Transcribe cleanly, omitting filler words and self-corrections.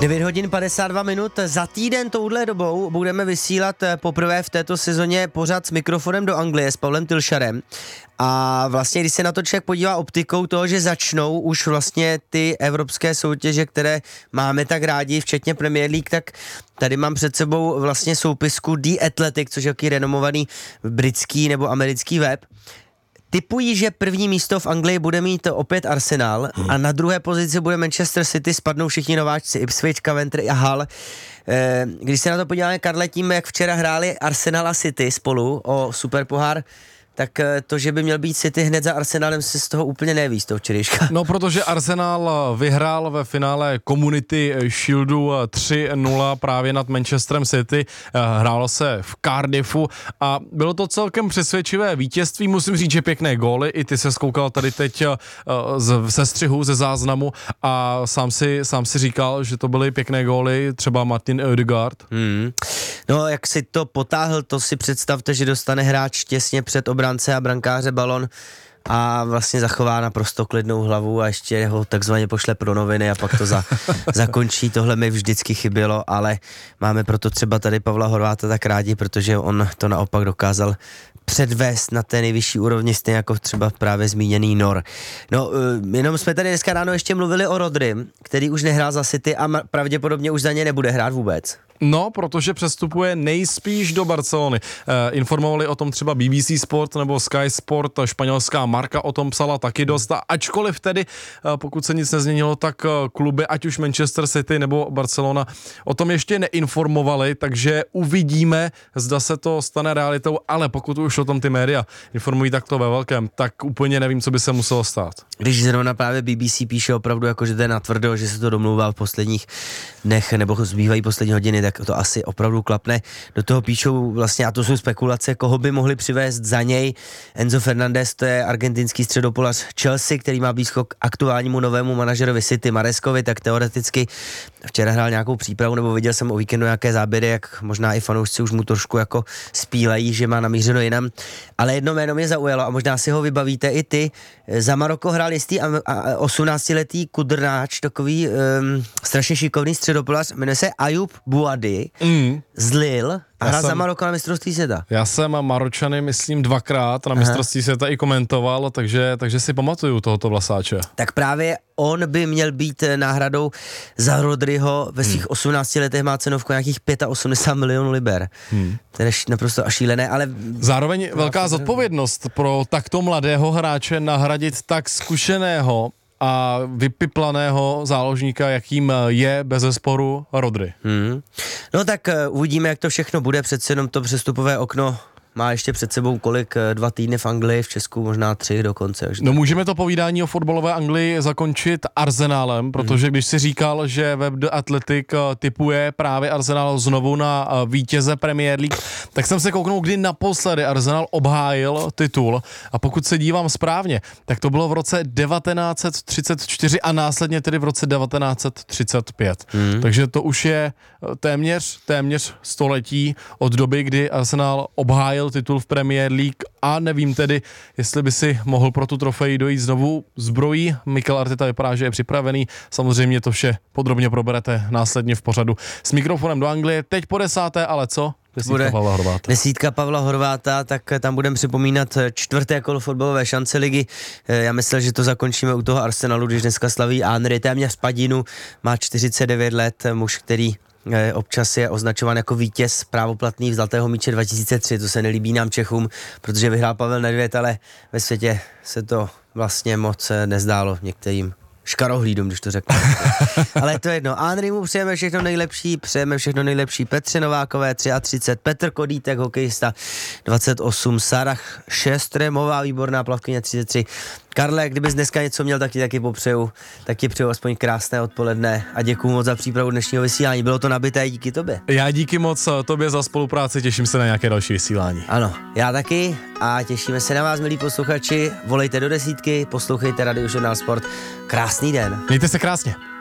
9 hodin 52 minut. Za týden touhle dobou budeme vysílat poprvé v této sezóně pořad s mikrofonem do Anglie s Pavlem Tylšarem. A vlastně, když se na to člověk podívá optikou toho, že začnou už vlastně ty evropské soutěže, které máme tak rádi, včetně Premier League, tak tady mám před sebou vlastně soupisku The Athletic, což je jaký renomovaný britský nebo americký web. Tipují, že první místo v Anglii bude mít opět Arsenal a na druhé pozici bude Manchester City, spadnou všichni nováčci, Ipswich, Coventry a Hull. Když se na to podíváme, Karle, tím, jak včera hráli Arsenal a City spolu o superpohár, tak to, že by měl být City hned za Arsenalem, se z toho úplně neví, z toho včerejška. No, protože Arsenal vyhrál ve finále Community Shieldu 3-0 právě nad Manchesterem City. Hrálo se v Cardiffu a bylo to celkem přesvědčivé vítězství. Musím říct, že pěkné góly. I ty se zkoukal tady teď ze střihu, ze záznamu a sám si říkal, že to byly pěkné góly, třeba Martin Ødegaard. No, jak si to potáhl, to si představte, že dostane hráč těsně před obránce a brankáře balon a vlastně zachová naprosto klidnou hlavu a ještě ho takzvaně pošle pro noviny a pak to zakončí. Tohle mi vždycky chybělo, ale máme proto třeba tady Pavla Horváta tak rádi, protože on to naopak dokázal předvést na té nejvyšší úrovni, stejně jako třeba právě zmíněný Nor. No, jenom jsme tady dneska ráno ještě mluvili o Rodrym, který už nehrál za City a pravděpodobně už za ně nebude hrát vůbec. No, protože přestupuje nejspíš do Barcelony. Informovali o tom třeba BBC Sport nebo Sky Sport, španělská Marca o tom psala taky dost. A ačkoliv tedy, pokud se nic nezměnilo, tak kluby, ať už Manchester City nebo Barcelona, o tom ještě neinformovali, takže uvidíme, zda se to stane realitou, ale pokud už o tom ty média informují takto ve velkém, tak úplně nevím, co by se muselo stát. Když zrovna právě BBC píše opravdu, jako, že to je natvrdo, že se to domlouvá v posledních dnech nebo zbývají poslední hodiny, tak to asi opravdu klapne. Do toho píšou vlastně, a to jsou spekulace, koho by mohli přivést za něj. Enzo Fernandez, to je argentinský středopolař Chelsea, který má blízko k aktuálnímu novému manažerovi City Mareskovi, tak teoreticky včera hrál nějakou přípravu, nebo viděl jsem o víkendu nějaké záběry, jak možná i fanoušci už mu trošku jako spílají, že má namířeno jinam. Ale jedno jméno mě zaujalo a možná si ho vybavíte i ty. Za Maroko hrál jistý 18-letý kudrnáč, takový strašně šikovný středopolař, jmenuje se Ayoub Bouadi z Lille a hrál za Maroko na mistrovství světa. Já jsem Maročany, myslím, 2krát na mistrovství světa i komentoval, takže si pamatuju tohoto vlasáče. Tak právě on by měl být náhradou za Rodryho, ve svých 18 letech má cenovku nějakých 85 milionů liber. To je naprosto šílené, ale... Zároveň velká zodpovědnost pro takto mladého hráče nahradit tak zkušeného a vypiplaného záložníka, jakým je bezesporu Rodry. No tak uvidíme, jak to všechno bude, přece jenom to přestupové okno má ještě před sebou 2 týdny v Anglii, v Česku možná 3 dokonce. No můžeme to povídání o fotbalové Anglii zakončit Arsenálem, protože když si říkal, že web The Athletic tipuje právě Arsenal znovu na vítěze Premier League, tak jsem se kouknul, kdy naposledy Arsenal obhájil titul a pokud se dívám správně, tak to bylo v roce 1934 a následně tedy v roce 1935. Takže to už je téměř století od doby, kdy Arsenal obhájil titul v Premier League a nevím tedy, jestli by si mohl pro tu trofej dojít znovu zbrojí. Mikel Arteta vypadá, že je připravený. Samozřejmě to vše podrobně proberete následně v pořadu s mikrofonem do Anglie. Teď po 10. ale co? Desítka Pavla Horváta, tak tam budeme připomínat 4. kolo fotbalové šance ligy. Já myslel, že to zakončíme u toho Arsenalu, když dneska slaví Henry téměř padinu, má 49 let, muž, který občas je označován jako vítěz právoplatný v Zlatého míče 2003, to se nelíbí nám Čechům, protože vyhrál Pavel Nedvěd, ale ve světě se to vlastně moc nezdálo některým škarohlídům, když to řeknu. Ale to je jedno. Henrymu přejeme všechno nejlepší. Petře Novákové 33, Petr Kodítek, hokejista 28, Sarah Šestremová, výborná plavkyně 33. Karle, kdybys dneska něco měl, tak ti taky popřeju. Tak ti přeju aspoň krásné odpoledne a děkuju moc za přípravu dnešního vysílání. Bylo to nabité, díky tobě. Já díky moc tobě za spolupráci, těším se na nějaké další vysílání. Ano, já taky a těšíme se na vás, milí posluchači. Volejte do 10, poslouchejte Radiožurnál Sport. Krásný den. Mějte se krásně.